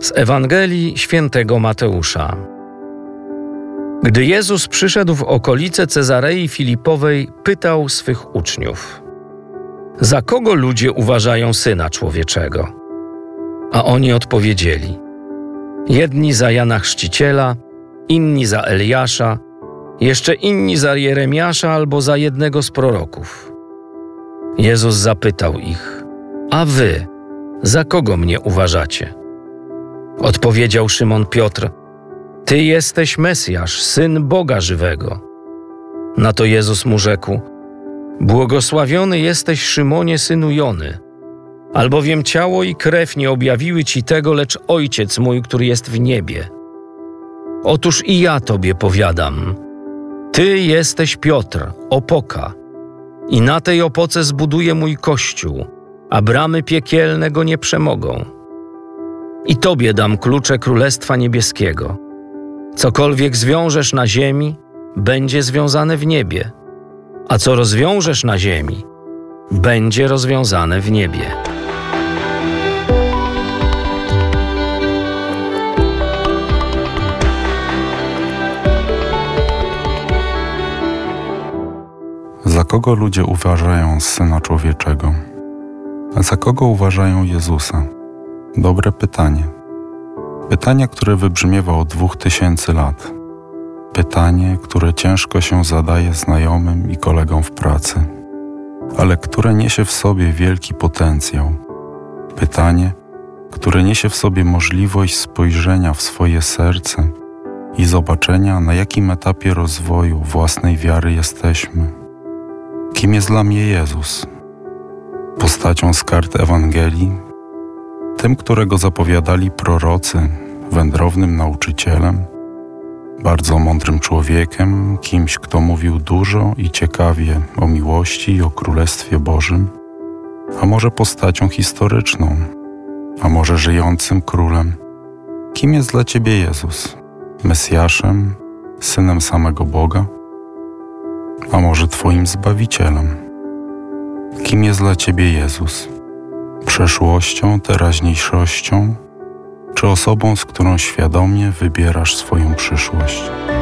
Z Ewangelii Świętego Mateusza. Gdy Jezus przyszedł w okolice Cezarei Filipowej, pytał swych uczniów: za kogo ludzie uważają Syna Człowieczego? A oni odpowiedzieli: jedni za Jana Chrzciciela, inni za Eliasza, jeszcze inni za Jeremiasza albo za jednego z proroków. Jezus zapytał ich: a wy, za kogo mnie uważacie? Odpowiedział Szymon Piotr: Ty jesteś Mesjasz, Syn Boga żywego. Na to Jezus mu rzekł: błogosławiony jesteś, Szymonie, synu Jony, albowiem ciało i krew nie objawiły ci tego, lecz Ojciec mój, który jest w niebie. Otóż i ja tobie powiadam: Ty jesteś Piotr, opoka, i na tej opoce zbuduję mój Kościół, a bramy piekielne go nie przemogą. I tobie dam klucze Królestwa Niebieskiego. Cokolwiek zwiążesz na ziemi, będzie związane w niebie, a co rozwiążesz na ziemi, będzie rozwiązane w niebie. Za kogo ludzie uważają Syna Człowieczego? A za kogo uważają Jezusa? Dobre pytanie. Pytanie, które wybrzmiewa od 2000 lat. Pytanie, które ciężko się zadaje znajomym i kolegom w pracy, ale które niesie w sobie wielki potencjał. Pytanie, które niesie w sobie możliwość spojrzenia w swoje serce i zobaczenia, na jakim etapie rozwoju własnej wiary jesteśmy. Kim jest dla mnie Jezus? Postacią z kart Ewangelii? Tym, którego zapowiadali prorocy, wędrownym nauczycielem, bardzo mądrym człowiekiem, kimś, kto mówił dużo i ciekawie o miłości i o Królestwie Bożym, a może postacią historyczną, a może żyjącym królem. Kim jest dla Ciebie Jezus? Mesjaszem, Synem samego Boga? A może Twoim Zbawicielem? Kim jest dla Ciebie Jezus? Przeszłością, teraźniejszością, czy osobą, z którą świadomie wybierasz swoją przyszłość?